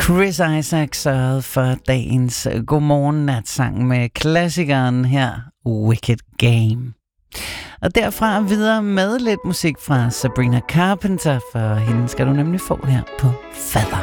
Chris Isaak sørgede for dagens Godmorgen Natsang med klassikeren her, Wicked Game. Og derfra videre med lidt musik fra Sabrina Carpenter, for hende skal du nemlig få her på Fader.